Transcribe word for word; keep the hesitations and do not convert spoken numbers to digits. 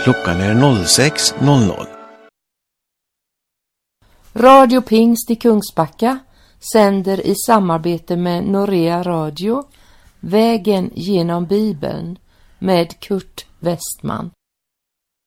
Klockan är sex noll noll. Radio Pingst i Kungsbacka sänder i samarbete med Norea Radio Vägen genom Bibeln med Kurt Westman.